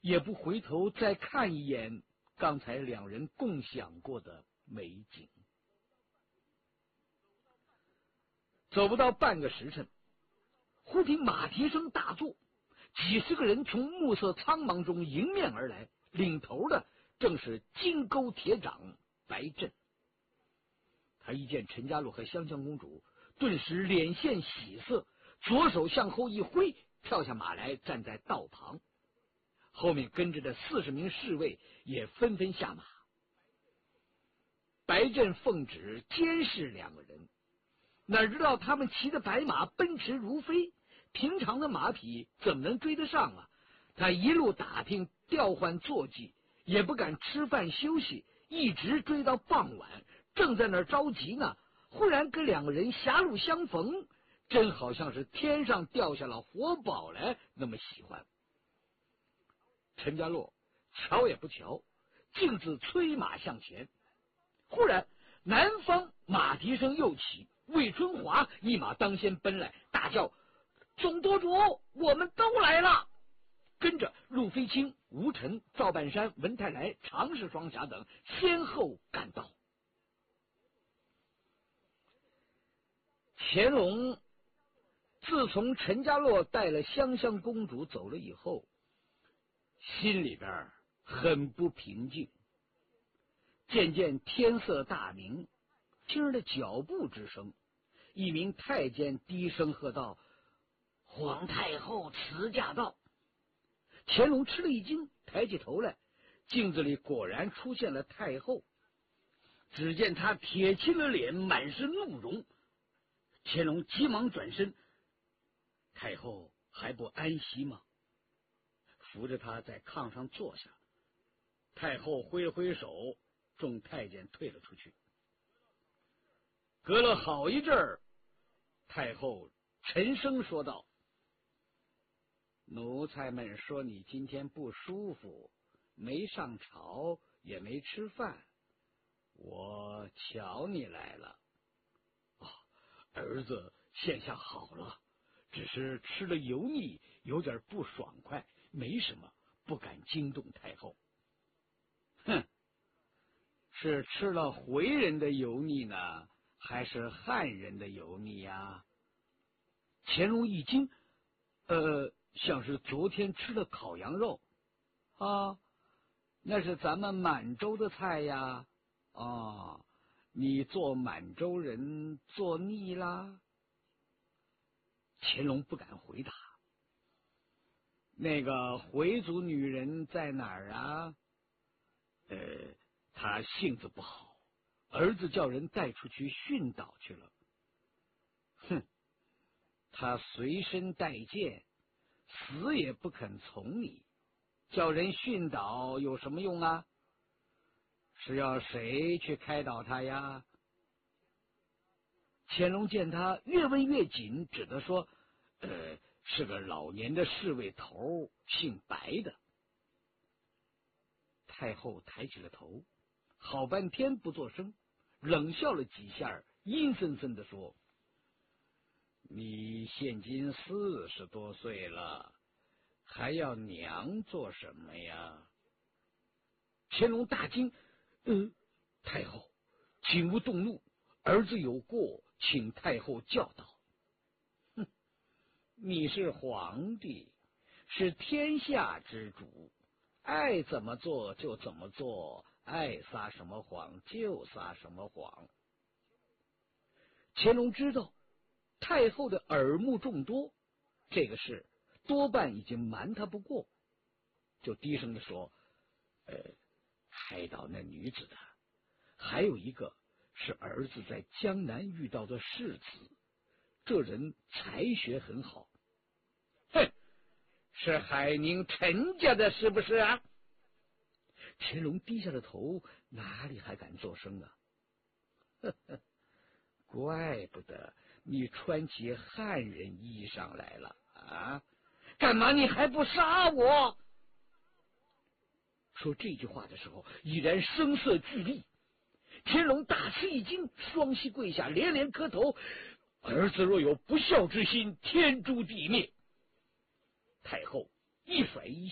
也不回头再看一眼刚才两人共享过的美景。走不到半个时辰，忽听马蹄声大作，几十个人从暮色苍茫中迎面而来，领头的正是金钩铁掌白振。他一见陈家洛和香香公主，顿时脸现喜色，左手向后一挥，跳下马来，站在道旁。后面跟着的40名侍卫也纷纷下马。白振奉旨监视两个人，哪知道他们骑的白马奔驰如飞，平常的马匹怎么能追得上啊？他一路打听调换坐骑，也不敢吃饭休息，一直追到傍晚，正在那儿着急呢，忽然跟两个人狭路相逢，真好像是天上掉下了活宝来，那么喜欢。陈家洛瞧也不瞧，径自催马向前。忽然南方马蹄声又起，魏春华一马当先奔来，大叫：总舵主，我们都来了！跟着陆飞清、吴尘、赵半山、文泰来、常氏双侠等先后赶到。乾隆自从陈家洛带了香香公主走了以后，心里边很不平静。渐渐天色大明，听着脚步之声，一名太监低声喝道：皇太后辞驾到。乾隆吃了一惊，抬起头来，镜子里果然出现了太后。只见她铁青了脸，满是怒容。乾隆急忙转身：太后还不安息吗？扶着她在炕上坐下。太后挥了挥手，众太监退了出去。隔了好一阵儿，太后沉声说道：奴才们说你今天不舒服，没上朝也没吃饭，我瞧你来了。儿子现下好了，只是吃了油腻，有点不爽快，没什么，不敢惊动太后。哼，是吃了回人的油腻呢，还是汉人的油腻呀？乾隆一惊，像是昨天吃了烤羊肉啊，那是咱们满洲的菜呀。哦，你做满洲人做腻啦？乾隆不敢回答。那个回族女人在哪儿啊？她性子不好，儿子叫人带出去训导去了。哼，她随身带剑，死也不肯从你，叫人训导有什么用啊？是要谁去开导他呀？乾隆见他越问越紧，只得说：是个老年的侍卫头，姓白的。太后抬起了头，好半天不作声，冷笑了几下，阴森森地说：你现今40多岁了，还要娘做什么呀？乾隆大惊：太后，请勿动怒，儿子有过，请太后教导。哼，你是皇帝，是天下之主，爱怎么做就怎么做，爱撒什么谎就撒什么谎。乾隆知道太后的耳目众多，这个事多半已经瞒他不过，就低声的说：开导那女子的还有一个是儿子在江南遇到的世子，这人才学很好。哼，是海宁陈家的是不是啊？乾隆低下了头，哪里还敢作声啊？呵呵，怪不得你穿起汉人衣裳来了啊！干嘛你还不杀我？说这句话的时候，已然声色俱厉。乾隆大吃一惊，双膝跪下，连连磕头：儿子若有不孝之心，天诛地灭。太后一甩衣